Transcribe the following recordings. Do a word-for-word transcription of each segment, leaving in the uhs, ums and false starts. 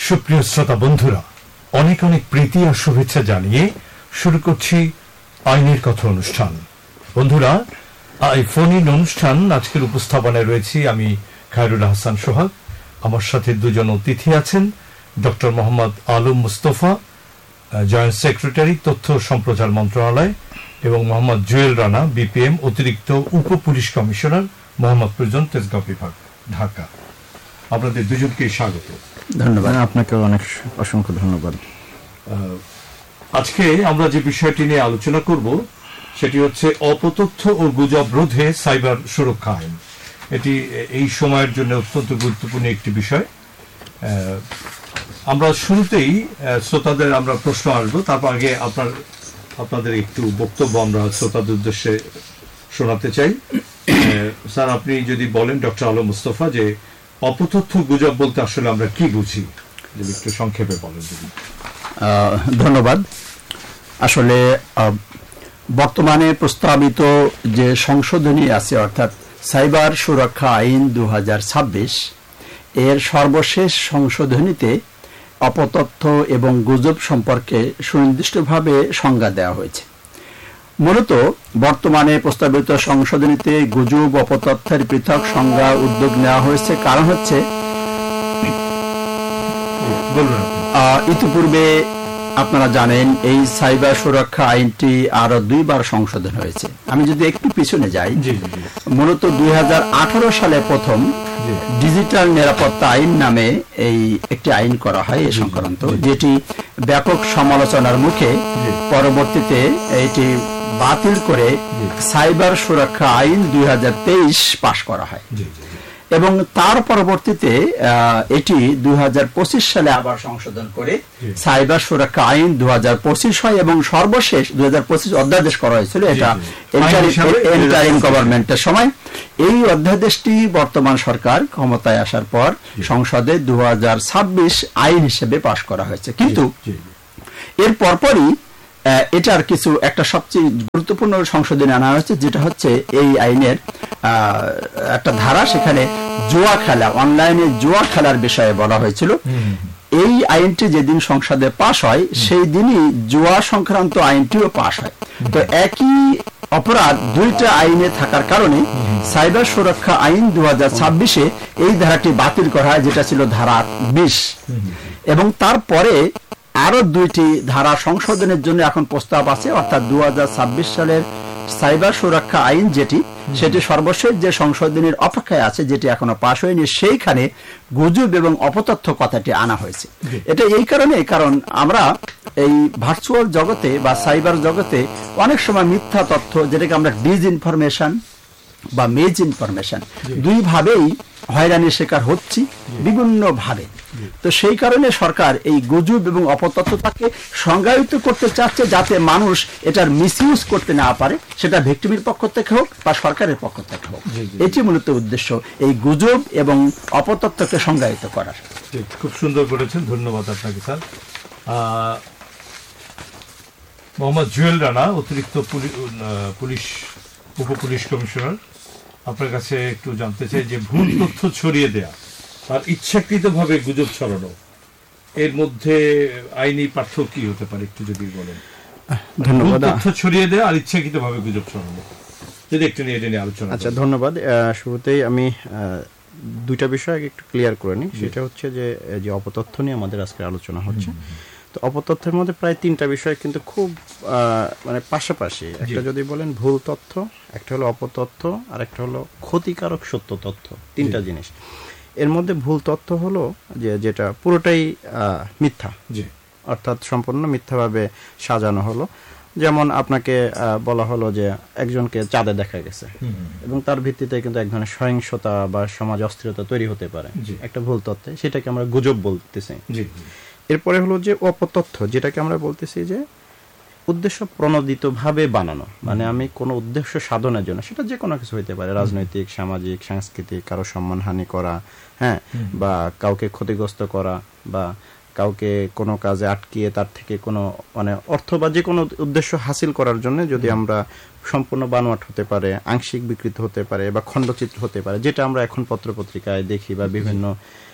সুপ্রিয় শ্রোতা বন্ধুরা, অনেক অনেক প্রীতি আর শুভেচ্ছা জানিয়ে শুরু করছি আইনের কথা অনুষ্ঠান। বন্ধুরা, এই ফোন ইন অনুষ্ঠান আজকের উপস্থাপনায় রয়েছি আমি খায়রুল হাসান সোহাগ। আমার সাথে দুজন অতিথি আছেন, doctor Mohammad Alam Mustafa, joint secretary, তথ্য সম্প্রচার মন্ত্রণালয়, এবং মোহাম্মদ জুয়েল রানা, বিপিএম, অতিরিক্ত উপ পুলিশ কমিশনার, মোহাম্মদপুর তেজগাঁও বিভাগ, ঢাকা। আপনাদের দুজনকে স্বাগত। ধন্যবাদ। আপনাকে অনেক অসংখ্য ধন্যবাদ। আজকে আমরা যে বিষয়টি নিয়ে আলোচনা করব সেটি হচ্ছে অপতথ্য ও গুজব রোধে সাইবার সুরক্ষা আইন। এটি এই সময়ের জন্য অত্যন্ত গুরুত্বপূর্ণ একটি বিষয়। আমরা শুরুতেই শ্রোতাদের আমরা প্রশ্ন আসবো, তারপর আগে আপনার আপনাদের একটু বক্তব্য আমরা শ্রোতাদের উদ্দেশ্যে শোনাতে চাই। স্যার, আপনি যদি বলেন, ডক্টর আলম মুস্তফা, যে অপতথ্য গুজব বলতে আসলে আমরা কি বুঝি, যদি একটু সংক্ষেপে বলেন। যদি ধন্যবাদ। আসলে বর্তমানে প্রস্তাবিত যে সংশোধনী আছে, অর্থাৎ সাইবার সুরক্ষা আইন দু হাজার ছাব্বিশ, এর সর্বশেষ সংশোধনীতে অপতথ্য এবং গুজব সম্পর্কে সুনির্দিষ্টভাবে সংজ্ঞা দেওয়া হয়েছে। মূলত বর্তমানে প্রস্তাবিত সংশোধনীতে গুজব অপতথ্যের পৃথক সংজ্ঞা উদ্যোগ নেওয়া হয়েছে। কারণ হচ্ছে ইতিপূর্বে আপনারা জানেন এই সাইবার সুরক্ষা আইনটি আরো দুইবার সংশোধন হয়েছে। আমি যদি একটু পিছনে যাই, মূলত দুই হাজার আঠারো সালে প্রথম ডিজিটাল নিরাপত্তা আইন নামে এই একটি আইন করা হয় এ সংক্রান্ত, যেটি ব্যাপক সমালোচনার মুখে পরবর্তীতে এটি বাতিল করে সাইবার সুরক্ষা আইন দুই হাজার তেইশ পাশ করা হয়, এবং তার পরবর্তীতে এটি দুই হাজার পঁচিশ সালে আবার সংশোধন করে সাইবার সুরক্ষা আইন দুই হাজার পঁচিশ হয়, এবং সর্বশেষ দুই হাজার পঁচিশ অধ্যাদেশ করা হয়েছিল। এটা এন্টারিম গভর্নমেন্টের সময় এই অধ্যাদেশটি বর্তমান সরকার ক্ষমতায় আসার পর সংসদে দুই হাজার ছাব্বিশ আইন হিসেবে পাশ করা হয়েছে। কিন্তু এর পরপরই এটার কিছু একটা সবচেয়ে গুরুত্বপূর্ণ সংশোধনী আনা হয়েছে, যেটা হচ্ছে এই আইনের একটা ধারা, সেখানে জুয়া খেলা, অনলাইনে জুয়া খেলার বিষয়ে বলা হয়েছিল। এই আইনটি যেদিন সংসদে পাশ হয় সেই দিনই জুয়া সংক্রান্ত আইনটিও পাশ হয়। তো একই অপরাধ দুইটা আইনে থাকার কারণে সাইবার সুরক্ষা আইন দু হাজার ছাব্বিশে এই ধারাটি বাতিল করা হয়, যেটা ছিল ধারা বিশ, এবং তারপরে আরো দুইটি ধারা সংশোধনের জন্য এখন প্রস্তাব আছে। অর্থাৎ দু হাজার ছাব্বিশ সালের সাইবার সুরক্ষা আইন যেটি, সেটি সর্বশেষ যে সংশোধনীর অপেক্ষায় আছে, যেটি এখনো পাশ হয়নি, সেইখানে গুজব এবং অপতথ্য কথাটি আনা হয়েছে। এটা এই কারণে, কারণ আমরা এই ভার্চুয়াল জগতে বা সাইবার জগতে অনেক সময় মিথ্যা তথ্য, যেটাকে আমরা ডিসইনফরমেশন বা মেজ ইনফরমেশন, দুই ভাবেই হয়রানির শিকার হচ্ছি বিভিন্ন ভাবে। তো সেই কারণে সরকার এই গুজব এবং অপতথ্যটাকে সংজ্ঞায়িত করতে চাচ্ছে, যাতে মানুষ এটার মিসইউজ করতে না পারে, সেটা ভিক্টিমের পক্ষ থেকে হোক বা সরকারের পক্ষ থেকে হোক। এটি মূলত উদ্দেশ্য, এই গুজব এবং অপতথ্যকে সংজ্ঞায়িত করার। খুব সুন্দর বলেছেন, ধন্যবাদ আপনাকে স্যার। মোহাম্মদ জুয়েল রানা, অতিরিক্ত পুলিশ উপ পুলিশ কমিশনার, আপনার কাছে একটু জানতে চাই যে ভুল তথ্য ছড়িয়ে দেয়া আর ইচ্ছাকৃতভাবে গুজব ছড়ানো, এর মধ্যে আইনি পার্থক্য কি হতে পারে, একটু যদি বলেন। ধন্যবাদ। তথ্য ছড়িয়ে দেয়া আর ইচ্ছাকৃতভাবে গুজব ছড়ানো, যদি একটু নিয়ে এটা নিয়ে আলোচনা। আচ্ছা, ধন্যবাদ। শুরুতেই আমি দুইটা বিষয় একটু ক্লিয়ার করে নিই। সেটা হচ্ছে যে যে অপতথ্য নিয়ে আমাদের আজকে আলোচনা হচ্ছে, তো অপতথ্যের মধ্যে প্রায় তিনটা বিষয় কিন্তু খুব মানে পাশাপাশি। একটা যদি বলেন ভুল তথ্য, একটা হলো অপতথ্য, আর একটা হলো ক্ষতিকারক সত্য তথ্য। তিনটা জিনিস। এর মধ্যে ভুল তথ্য হলো যে যেটা পুরোটাই মিথ্যা, অর্থাৎ সম্পূর্ণ মিথ্যাভাবে সাজানো হলো। যেমন আপনাকে বলা হলো যে একজনকে চাঁদে দেখা গেছে, এবং তার ভিত্তিতে কিন্তু এক ধরনের সহিংসতা বা সমাজ অস্থিরতা তৈরি হতে পারে একটা ভুল তথ্যে, সেটাকে আমরা গুজব বলতেছি। এরপরে হলো যে অপতথ্য, যেটাকে আমরা বলতেছি যে উদ্দেশ্য প্রণোদিত ভাবে বানানো, মানে আমি কোনো উদ্দেশ্য সাধনের জন্য, সেটা যে কোনো কিছু হইতে পারে, রাজনৈতিক, সামাজিক, সাংস্কৃতিক, কারো সম্মানহানি করা, হ্যাঁ, বা কাউকে ক্ষতিগ্রস্ত করা, বা কাউকে কোনো কাজে আটকিয়ে তার থেকে কোনো মানে অর্থ বা যে কোনো উদ্দেশ্য হাসিল করার জন্য যদি আমরা সম্পূর্ণ বানোয়াট হতে পারে, আংশিক বিকৃত হতে পারে, বা খণ্ডচিত্র হতে পারে, যেটা আমরা এখন পত্রপত্রিকায় দেখি বা বিভিন্ন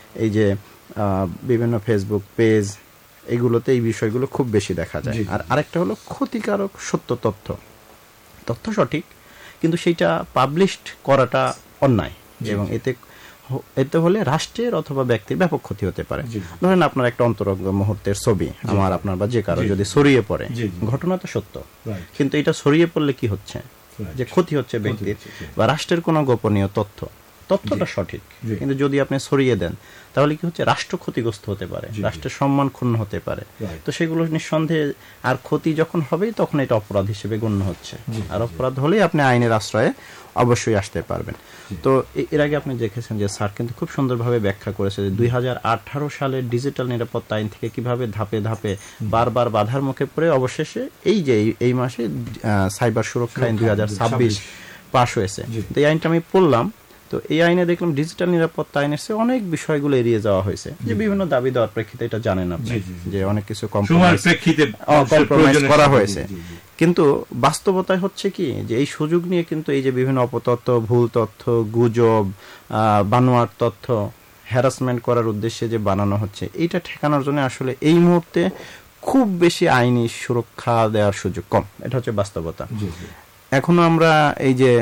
এই যে বিভিন্ন ফেসবুক পেজ, এগুলোতে এই বিষয়গুলো খুব বেশি দেখা যায়। আর আরেকটা হলো ক্ষতিকারক সত্য তথ্য, তথ্য সঠিক কিন্তু সেটা পাবলিশড করাটা অন্যায়, এবং এতে এতে হলে রাষ্ট্রের অথবা ব্যক্তির ব্যাপক ক্ষতি হতে পারে। ধরেন আপনার একটা অন্তরঙ্গ মুহূর্তের ছবি আমার আপনার বা যে কারো যদি ছড়িয়ে পড়ে, ঘটনা তো সত্য, কিন্তু এটা ছড়িয়ে পড়লে কি হচ্ছে, যে ক্ষতি হচ্ছে ব্যক্তির বা রাষ্ট্রের কোনো গোপনীয় তথ্য, তথ্যটা সঠিক কিন্তু যদি আপনি ছড়িয়ে দেন তাহলে কি হচ্ছে, রাষ্ট্র ক্ষতিগ্রস্ত হতে পারে, রাষ্ট্রের সম্মান ক্ষুণ্ণ হতে পারে। তো সেগুলো নিঃসন্দেহে, আর ক্ষতি যখন হবে তখন এটা অপরাধ হিসেবে গণ্য হচ্ছে, আর অপরাধ হলেই আপনি আইনের আশ্রয়ে অবশ্যই আসতে পারবেন। তো এর আগে আপনি দেখেছেন যে স্যার কিন্তু খুব সুন্দরভাবে ব্যাখ্যা করেছে যে দুই হাজার আঠারো সালের ডিজিটাল নিরাপত্তা আইন থেকে কিভাবে ধাপে ধাপে বারবার বাধার মুখে পড়ে অবশেষে এই যে এই মাসে সাইবার সুরক্ষা আইন দুই হাজার ছাব্বিশ পাশ হয়েছে। তো এই আইনটা আমি পড়লাম, তো এই আইনে দেখলাম ডিজিটাল নিরাপত্তা আইনের চেয়ে অনেক বিষয়গুলো এড়িয়ে যাওয়া হয়েছে, যে বিভিন্ন দাবি দেওয়ার প্রেক্ষিতে এটা জানেন আপনি যে অনেক কিছু কম্প্রোমাইজ করা হয়েছে। কিন্তু বাস্তবতায় হচ্ছে কি, যে এই সুযোগ নিয়ে কিন্তু এই যে বিভিন্ন অপতথ্য, ভুল তথ্য, গুজব, বানোয়ার তথ্য হ্যারাসমেন্ট করার উদ্দেশ্যে যে বানানো হচ্ছে, এইটা ঠেকানোর জন্য আসলে এই মুহূর্তে খুব বেশি আইনি সুরক্ষা দেওয়ার সুযোগ কম, এটা হচ্ছে বাস্তবতা। এখনো আমরা এই যে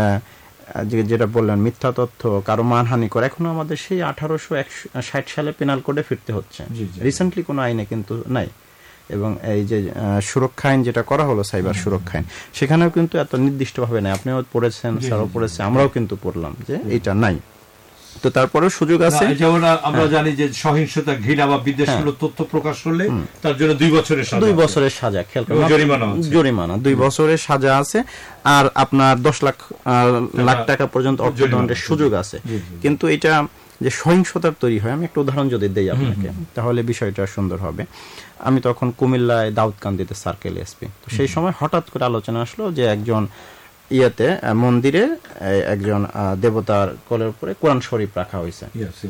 যেটা বললেন মিথ্যা তথ্য, কারো মানহানি করে, এখনো আমাদের সেই আঠারোশো ষাট সালে পেনাল কোডে ফিরতে হচ্ছে, রিসেন্টলি কোনো আইনে কিন্তু নাই। এবং এই যে সুরক্ষা আইন যেটা করা হলো সাইবার সুরক্ষা আইন, সেখানেও কিন্তু এত নির্দিষ্টভাবে নাই, আপনিও পড়েছেন, স্যারও পড়েছে, আমরাও কিন্তু পড়লাম যে এটা নাই। তো তারপরেও সুযোগ আছে, যেমন আমরা জানি যে সহিংসতা, ঘৃণা বা বিদ্বেষমূলক তথ্য প্রকাশ করলে তার জন্য দুই বছরের সাজা, দুই বছরের সাজা, খেয়াল করুন, জরিমানা জরিমানা দুই বছরের সাজা আছে, আর আপনার দশ লাখ লাখ টাকা পর্যন্ত অর্থদণ্ডের সুযোগ আছে। কিন্তু এটা যে সহিংসতার তৈরি হয়, আমি একটা উদাহরণ যদি দেই আপনাকে তাহলে বিষয়টা সুন্দর হবে। আমি তখন কুমিল্লায় দাউদকান্দিতে সার্কেল এসপি, তো সেই সময় হঠাৎ করে আলোচনা আসলো যে একজন ইয়েতে মন্দিরে একজন দেবতার কোলের উপরে কোরআন শরীফ রাখা হয়েছে,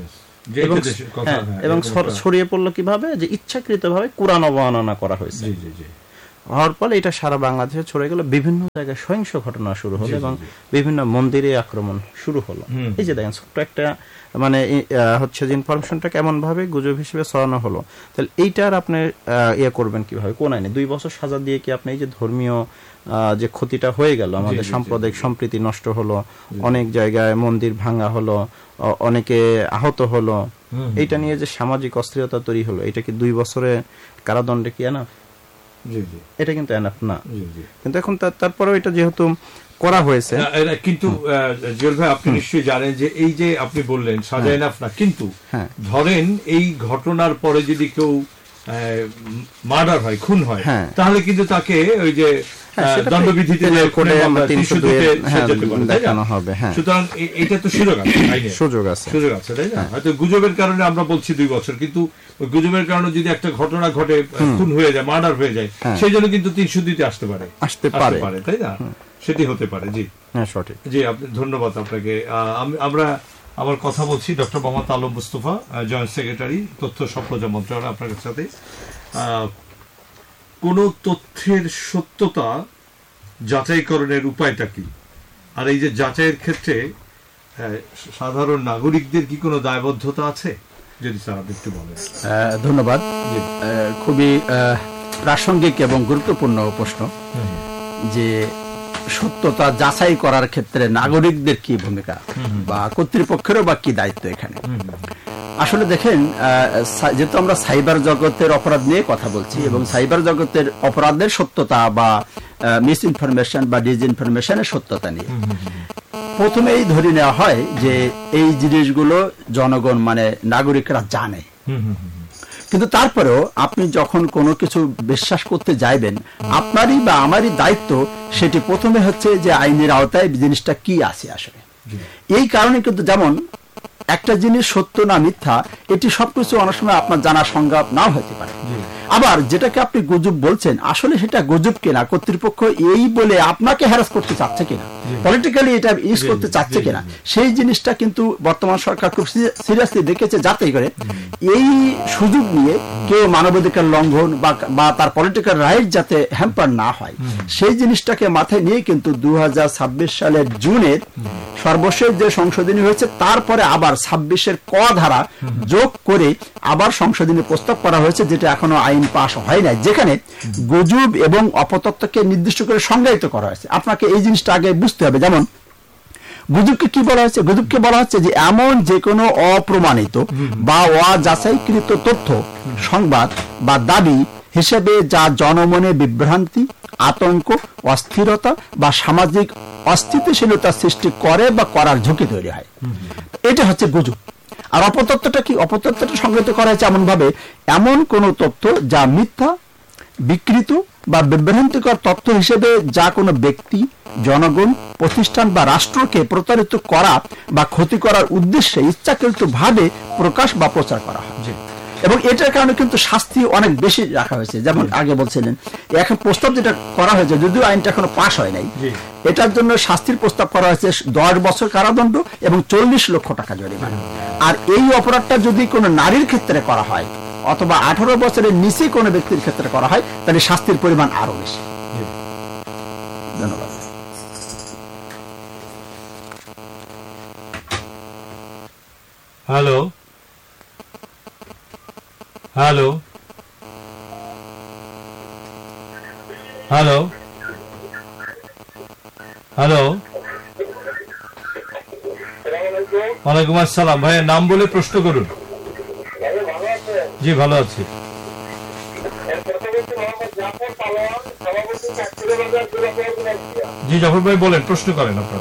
এবং ছড়িয়ে পড়লো কিভাবে, যে ইচ্ছাকৃতভাবে কোরআন অবমাননা করা হয়েছে। হওয়ার ফলে এটা সারা বাংলাদেশে ছড়ে গেল, বিভিন্ন জায়গায় সহিংস ঘটনা শুরু হলো এবং বিভিন্ন মন্দিরে আক্রমণ শুরু হলো। এই যে দেখেন ছোট্ট একটা মানে হচ্ছে যে ইনফরমেশনটাকে এমন ভাবে গুজব হিসেবে ছড়ানো হলো, তাহলে এইটার আপনি ইয়ে করবেন কিভাবে, কোন আইনে? দুই বছর সাজা দিয়ে কি আপনি এই যে ধর্মীয় যে ক্ষতিটা হয়ে গেল, আমাদের সাম্প্রদায়িক সম্প্রীতি নষ্ট হলো, অনেক জায়গায় মন্দির ভাঙা হলো, অনেকে আহত হলো, এইটা নিয়ে যে সামাজিক অস্থিরতা তৈরি হলো, এটা কি দুই বছরে কারাদণ্ডে কি এনাফ? এটা কিন্তু এনাফ না। কিন্তু এখন তারপরেও এটা যেহেতু করা হয়েছে, কিন্তু জুয়েল ভাই আপনি নিশ্চয়ই জানেন যে এই যে আপনি বললেন সাজা এনাফ না, কিন্তু ধরেন এই ঘটনার পরে যদি কেউ মার্ডার হয়, খুন হয়, তাহলে কিন্তু তাকে ওই যে দণ্ডবিধিতে দেখানো হবে। সুতরাং এটা তো সুযোগ আছে, সুযোগ আছে, সুযোগ আছে, তাই না? হয়তো গুজবের কারণে আমরা বলছি দুই বছর, কিন্তু ওই গুজবের কারণে যদি একটা ঘটনা ঘটে, খুন হয়ে যায়, মার্ডার হয়ে যায়, সেই জন্য কিন্তু তিনশো দিতে আসতে পারে, আসতে পারে, তাই না? সেটি হতে পারে। জি হ্যাঁ, সঠিক। জি, আপনি ধন্যবাদ আপনাকে। আমরা আবার কথা বলছি doctor Mohammad Alam Mustafa, joint secretary, তথ্য সম্প্রচার মন্ত্রণালয়, আপনার সাথে। কোন তথ্যের সত্যতা যাচাইকরণের উপায়টা কি, আর এই যে যাচাইয়ের ক্ষেত্রে সাধারণ নাগরিকদের কি কোনো দায়বদ্ধতা আছে, যদি স্যার আপনি একটু বলেন। ধন্যবাদ, খুবই প্রাসঙ্গিক এবং গুরুত্বপূর্ণ প্রশ্ন, যে সত্যতা যাচাই করার ক্ষেত্রে নাগরিকদের কি ভূমিকা বা কর্তৃপক্ষেরও বা কি দায়িত্ব এখানে। আসলে দেখেন, যেহেতু আমরা সাইবার জগতের অপরাধ নিয়ে কথা বলছি এবং সাইবার জগতের অপরাধের সত্যতা বা মিস ইনফরমেশন বা ডিসইনফরমেশনের সত্যতা নিয়ে প্রথমেই ধরে নেওয়া হয় যে এই জিনিসগুলো জনগণ মানে নাগরিকরা জানে, কিন্তু তারপরেও আপনি যখন কোনো কিছু বিশ্বাস করতে যাইবেন, আপনারই বা আমারই দায়িত্ব সেটি প্রথমে হচ্ছে যে আইনের আওতায় জিনিসটা কি আছে আসলে। এই কারণে কিন্তু যেমন একটা জিনিস সত্য না মিথ্যা, এটি সবকিছু অনেক সময় আপনার জানা সম্ভব নাও হতে পারে, আবার যেটাকে আপনি গুজব বলছেন আসলে সেটা গুজব কিনা, কর্তৃপক্ষ এই বলে আপনাকে হ্যারাস করতে চাচ্ছে কিনা, পলিটিক্যালি এটা ইউজ করতে চাচ্ছে কিনা, সেই জিনিসটা কিন্তু বর্তমান সরকার খুব সিরিয়াসলি দেখেছে, যাতে করে এই সুযোগ নিয়ে কেউ মানবাধিকার লঙ্ঘন বা তার পলিটিক্যাল রাইট যাতে হ্যাম্পার না হয়, সেই জিনিসটাকে মাথায় নিয়ে কিন্তু দু হাজার ছাব্বিশ সালের জুনের সর্বশেষ যে সংশোধনী হয়েছে তারপরে আবার ছাব্বিশের ক ধারা যোগ করে আবার সংশোধনী প্রস্তাব করা হয়েছে, যেটা এখনো আইন পাস হয় নাই, যেখানে গুজব এবং অপতথ্যকে নির্দিষ্ট করে সংজ্ঞায়িত করা হয়েছে। আপনাকে এই জিনিসটা আগে বুঝতে হবে। যেমন গুজবকে কি বলা হচ্ছে? গুজবকে বলা হচ্ছে যে এমন যে কোনো অপ্রমাণিত বা অযাচাইকৃত তথ্য, সংবাদ বা দাবি হিসেবে যা জনমনে বিভ্রান্তি, আতঙ্ক, অস্থিরতা বা সামাজিক অস্থিতিশীলতা সৃষ্টি করে বা করার ঝুঁকি তৈরি হয়, এটা হচ্ছে গুজব। আর অপতথ্যটা কি? অপতথ্যটা সংজ্ঞায়িত করা হয়েছে এমন ভাবে, এমন কোন তথ্য যা মিথ্যা, বিকৃত বা বিভ্রান্তিকর তথ্য হিসেবে যা কোনো ব্যক্তি, জনগণ, প্রতিষ্ঠান বা রাষ্ট্রকে প্রতারিত করা বা ক্ষতি করার উদ্দেশ্যে ইচ্ছাকৃত ভাবে প্রকাশ বা প্রচার করা হয়। এবং এটার কারণে কিন্তু শাস্তি অনেক বেশি রাখা হয়েছে। যেমন আগে বলছিলেন, এখন প্রস্তাব যেটা করা হয়েছে, যদিও আইনটা এখনো পাস হয় নাই, এটার জন্য শাস্তির প্রস্তাব করা হয়েছে দশ বছর কারাদণ্ড এবং চল্লিশ লক্ষ টাকা জরিমানা। আর এই অপরাধটা যদি কোনো নারীর ক্ষেত্রে করা হয় অথবা আঠারো বছরের নিচে কোনো ব্যক্তির ক্ষেত্রে করা হয়, তাহলে শাস্তির পরিমাণ আরো বেশি। ধন্যবাদ। হ্যালো হ্যালো হ্যালো হ্যালো ওয়ালাইকুম আসসালাম। ভাইয়ের নাম বলে প্রশ্ন করুন। জি ভালো আছি। জি জাফর ভাই বলেন, প্রশ্ন করেন আপনার।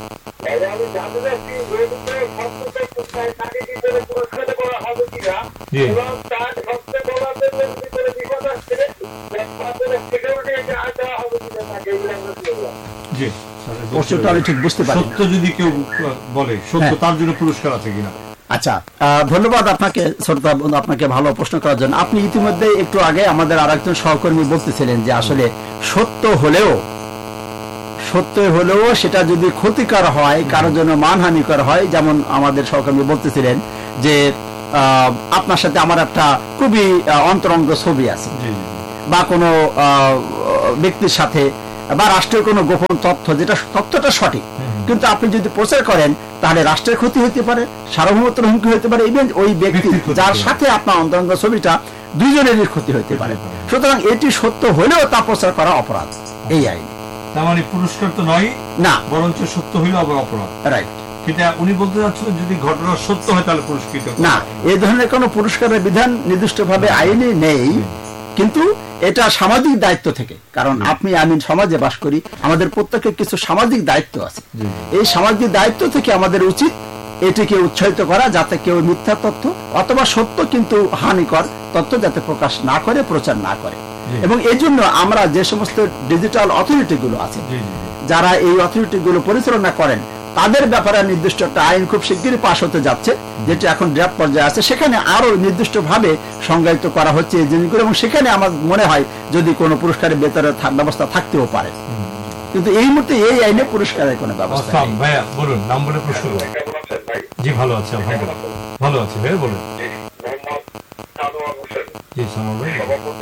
জি প্রশ্নটা আমি ঠিক বুঝতে পারি। সত্য যদি কেউ বলে সত্য, তার জন্য পুরস্কার আছে কিনা? আচ্ছা, ধন্যবাদ আপনাকে শ্রোতা বন্ধু, আপনাকে ভালো প্রশ্ন করার জন্য। আপনি ইতিমধ্যে একটু আগে আমাদের আরেকজন সহকর্মী বলতেছিলেন যে আসলে সত্য হলেও সত্য হলেও সেটা যদি ক্ষতিকর হয়, কারোর জন্য মানহানিকর হয়, যেমন আমাদের সহকর্মী বলতেছিলেন যে আপনার সাথে আমার একটা খুবই অন্তরঙ্গ ছবি আছে, বা কোনো ব্যক্তির সাথে বা রাষ্ট্রের কোনো গোপন তথ্য, যেটা তথ্যটা সঠিক, কিন্তু আপনি যদি প্রচার করেন তাহলে রাষ্ট্রের ক্ষতি হতে পারে, সার্বভৌমত্বের হুমকি হতে পারে, ইভেন ওই ব্যক্তি যার সাথে আপনার অন্তরঙ্গ ছবিটা, দুইজনেরই ক্ষতি হতে পারে। সুতরাং এটি সত্য হলেও তা প্রচার করা অপরাধ এই আইন। তার মানে পুরস্কার তো নয় না, বরঞ্চ সত্য হইলেও আবার অপরাধ। রাইট। সেটা উনি বলতে যাচ্ছেন যদি ঘটনা সত্য হয় তাহলে পুরস্কৃত না, এই ধরনের কোনো পুরস্কারের বিধান নির্দিষ্টভাবে আইনে নেই, কিন্তু এটা সামাজিক দায়িত্ব থেকে, কারণ আপনি আমি সমাজে বাস করি, আমাদের প্রত্যেকের কিছু সামাজিক দায়িত্ব আছে। এই সামাজিক দায়িত্ব থেকে আমাদের উচিত এটিকে উৎসাহিত করা, যাতে কেউ মিথ্যা তথ্য অথবা সত্য কিন্তু হানিকর তথ্য যাতে প্রকাশ না করে, প্রচার না করে। এবং এই জন্য আমরা যে সমস্ত ডিজিটাল অথরিটি গুলো আছে, যারা এই অথরিটি গুলো পরিচালনা করেন, তাদের ব্যাপারে নির্দিষ্ট একটা আইন খুব শিগগিরই পাশ হতে যাচ্ছে, যেটা এখন ড্রাফট পর্যায়ে আছে। সেখানে আরো নির্দিষ্ট ভাবে সংজ্ঞায়িত করা হচ্ছে এই জিনিসগুলো, এবং সেখানে আমার মনে হয় যদি কোনো পুরস্কারের বেতনের ব্যবস্থা থাকতেও পারে, কিন্তু এই মুহূর্তে এই আইনে পুরস্কারের কোনো ব্যবস্থা নেই। ভাইয়া বলুন, নাম বলে প্রশ্ন করুন। জি ভালো আছে, ভালো আছে ভাই, বলুন। জি সানোয়ার ভাই।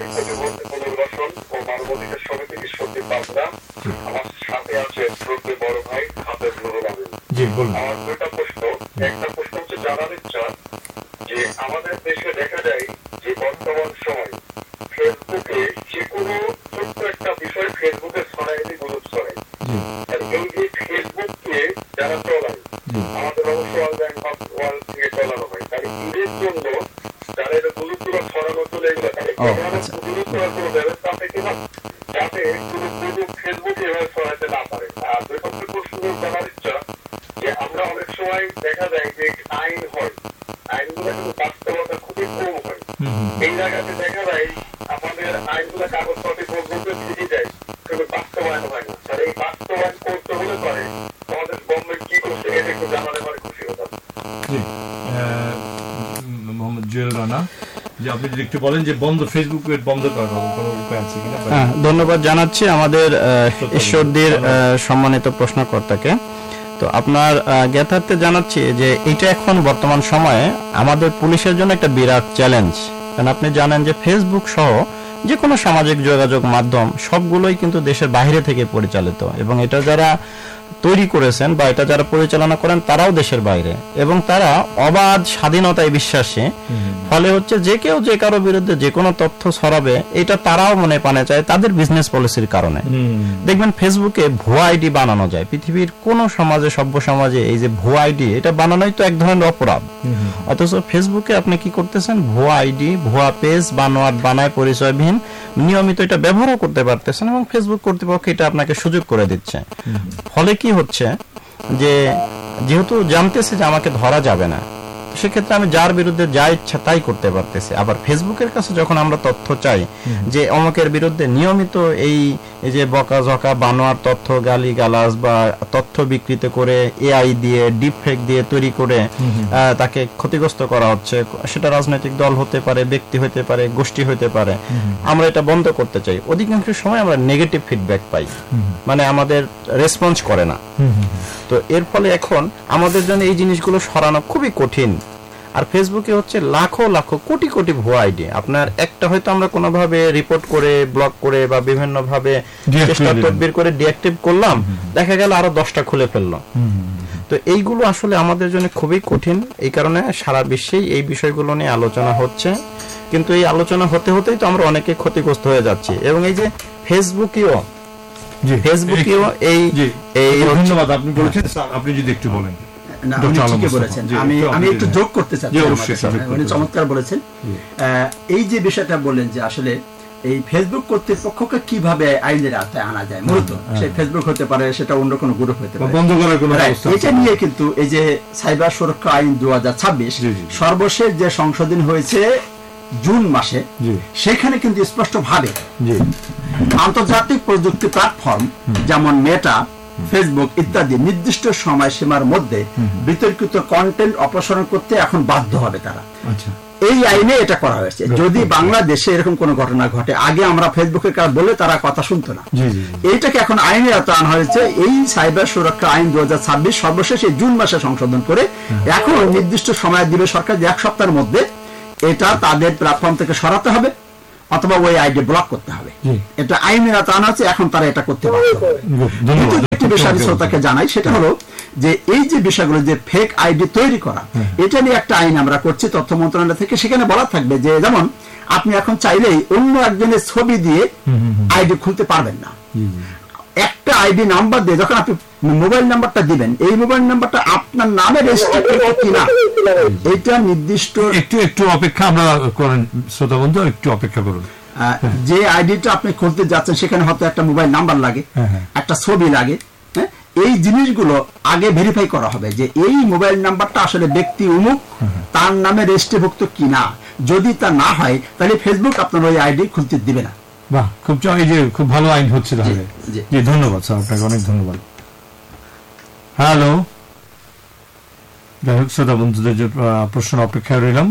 আমার সাথে আছে বড় ভাই হাফেজ নুরুল আমিন। জি বলুন। আমার দুটা প্রশ্ন। একটা প্রশ্ন হচ্ছে জানার ইচ্ছা যে আমাদের দেশে দেখা যায় যে বর্তমান সময় ফেসবুকে যে কোনো ছোট্ট একটা বিষয় ফেসবুকে ছড়াই দিয়ে গুজব ছড়ায়। এই যে ফেসবুককে যারা চলায়, আমাদের অবশ্য অনলাইন ওয়ার্ল্ড থেকে চলানো হয়, তার ঈদের জন্য যারা এটা গুরুত্ব ছড়ানো চলে এগুলো তাদের গুরুত্ব কোনো ব্যবস্থা আছে কিনা, যাতে কোনো গুজব ফেসবুকে এভাবে ছড়াইতে না পারে। আর দুই পক্ষের প্রশ্ন জানার ইচ্ছা যে আমরা অনেক সময় দেখা যায় যে আইন হয়, আইনগুলো কিন্তু বাস্তবতা খুবই কম হয়। এই জায়গাতে দেখা যায় আমাদের আইনগুলো কাগজপত্রে ফেসবুকে থেকে যায়, কিন্তু বাস্তবায়ন হয় না। তাহলে এই বাস্তবায়ন করতে হলে পারে আমাদের গভর্নমেন্ট কি করছে, এটা একটু জানালে পরে খুশি হতাম। মোহাম্মদ জুয়েল রানা, যে আপনি যদি একটু বলেন যে বন্ধ ফেসবুক বন্ধ করার কোনো উপায় আছে কিনা। হ্যাঁ, ধন্যবাদ জানাচ্ছি আমাদের ঈশ্বরদীর সম্মানিত প্রশ্নকর্তাকে। তো আপনার জ্ঞাতার্থে জানাচ্ছি যে এটা এখন বর্তমান সময়ে আমাদের পুলিশের জন্য একটা বিরাট চ্যালেঞ্জ। কারণ আপনি জানেন যে ফেসবুক সহ যে কোনো সামাজিক যোগাযোগ মাধ্যম সবগুলোই কিন্তু দেশের বাইরে থেকে পরিচালিত, এবং এটা যারা তৈরি করেছেন বা এটা যারা পরিচালনা করেন তারাও দেশের বাইরে, এবং তারা অবাধ স্বাধীনতায় বিশ্বাসী। ফলে হচ্ছে যে কেউ যে কারো বিরুদ্ধে যে কোনো তথ্য ছড়াবে, এটা তারাও মনে পানে চায় তাদের বিজনেস পলিসির কারণে। দেখবেন ফেসবুকে ভুয়া আইডি বানানো যায়। পৃথিবীর কোন সমাজে, সভ্য সমাজে এই যে ভুয়া আইডি, এটা বানানোই তো এক ধরনের অপরাধ। অথচ ফেসবুকে আপনি কি করতেছেন, ভুয়া আইডি, ভুয়া পেজ বানোয়াট বানায় পরিচয়বিহীন নিয়মিত এটা ব্যবহারও করতে পারতেছেন, এবং ফেসবুক কর্তৃপক্ষ এটা আপনাকে সুযোগ করে দিচ্ছে। ফলে কি হচ্ছে যে যেহেতু জানতেছে যে আমাকে ধরা যাবে না, সেক্ষেত্রে আমি যার বিরুদ্ধে যা ইচ্ছা তাই করতে পারতেছি। আবার ফেসবুকের কাছে যখন আমরা তথ্য চাই যে অমুকের বিরুদ্ধে নিয়মিত এই যে বকাঝকা বানোয়ার তথ্য, গালি গালাজ বা তথ্য বিকৃত করে এআই দিয়ে ডিপ ফেক দিয়ে তৈরি করে তাকে ক্ষতিগ্রস্ত করা হচ্ছে, সেটা রাজনৈতিক দল হতে পারে, ব্যক্তি হতে পারে, গোষ্ঠী হতে পারে, আমরা এটা বন্ধ করতে চাই। অধিকাংশ সময় আমরা নেগেটিভ ফিডব্যাক পাই, মানে আমাদের রেসপন্স করে না। তো এর ফলে এখন আমাদের জন্য এই জিনিসগুলো সরানো খুবই কঠিন। আর ফেসবুকে হচ্ছে লাখো লাখো কোটি কোটি ভুয়া আইডি। আপনার একটা হয়তো আমরা কোনোভাবে রিপোর্ট করে, ব্লক করে বা বিভিন্ন ভাবে চেষ্টা তদবির করে ডিঅ্যাক্টিভ করলাম, দেখা গেল আরো দশটা খুলে ফেললো। তো এইগুলো আসলে আমাদের জন্য খুবই কঠিন। এই কারণে সারা বিশ্বেই এই বিষয়গুলো নিয়ে আলোচনা হচ্ছে, কিন্তু এই আলোচনা হতে হতেই তো আমরা অনেকে ক্ষতিগ্রস্ত হয়ে যাচ্ছি। এবং এই যে ফেসবুকেও ফেসবুকেও এই এই ধন্যবাদ আপনি বলেছেন, আপনি যদি একটু বলেন। আমি আমি একটু যোগ করতে চাচ্ছি, উনি চমৎকার বলেছেন। এই যে বিষয়টা বললেন যে আসলে এই ফেসবুক কর্তৃপক্ষকে কিভাবে আইনের আওতায় আনা যায়, মূলত সেই ফেসবুক হতে পারে, সেটা অন্য কোনো গ্রুপ হতে পারে, বন্ধ করার কোনো ব্যবস্থা। এটা নিয়ে কিন্তু এই যে সাইবার সুরক্ষা আইন দু হাজার ছাব্বিশ সর্বশেষ যে সংশোধন হয়েছে জুন মাসে, সেখানে কিন্তু স্পষ্ট ভাবে আন্তর্জাতিক প্রযুক্তি প্ল্যাটফর্ম যেমন মেটা, ফেসবুক ইত্যাদি নির্দিষ্ট সময়সীমার মধ্যে বিতর্কিত কন্টেন্ট অপসারণ করতে এখন বাধ্য হবে তারা। এই আইনে এটা করা হয়েছে। যদি বাংলাদেশে এরকম কোন ঘটনা ঘটে, আগে আমরা ফেসবুকের কাজ বলে তারা কথা শুনতো না, এইটাকে এখন আইনে আওতায় আনা হয়েছে। এই সাইবার সুরক্ষা আইন দু হাজার ছাব্বিশ সর্বশেষ এই জুন মাসে সংশোধন করে এখন নির্দিষ্ট সময় দিবে সরকার যে এক সপ্তাহের মধ্যে এটা তাদের প্ল্যাটফর্ম থেকে সরাতে হবে অথবা ওই আইডি ব্লক করতে হবে। এটা আইনের আওতায় আনা হচ্ছে, এখন তারা এটা করতে পারবে। কিন্তু একটি বিষয় শ্রোতাকে জানাই, সেটা হলো যে এই যে বিষয়গুলো যে ফেক আইডি তৈরি করা, এটা নিয়ে একটা আইন আমরা করছি তথ্য মন্ত্রণালয় থেকে। সেখানে বলা থাকবে যে যেমন আপনি এখন চাইলেই অন্য একজনের ছবি দিয়ে আইডি খুলতে পারবেন না। একটা আইডি নাম্বার দিয়ে যখন আপনি মোবাইল নাম্বারটা দিবেন, এই মোবাইল নাম্বারটা আপনার নামে রেজিস্টার করতে কিনা এটা নির্দিষ্ট। একটু একটু অপেক্ষা আমরা করেন শ্রোতা বন্ধু, একটু অপেক্ষা করুন। যে আইডিটা আপনি খুলতে যাচ্ছেন সেখানে হয়তো একটা মোবাইল নাম্বার লাগে, একটা ছবি লাগে। এই জিনিসগুলো আগে ভেরিফাই করা হবে যে এই মোবাইল নাম্বারটা আসলে ব্যক্তি উমুক তার নামে রেজিস্ট্রিভুক্ত কিনা। যদি তা না হয় তাহলে ফেসবুক আপনার ওই আইডি খুলতে দিবে না। বাহ, খুব এই যে খুব ভালো আইন হচ্ছে তাহলে। জি ধন্যবাদ স্যার, আপনাকে অনেক ধন্যবাদ। হ্যালো, যাই হোক শ্রোতা বন্ধুদের যে প্রশ্ন অপেক্ষায় রইলাম।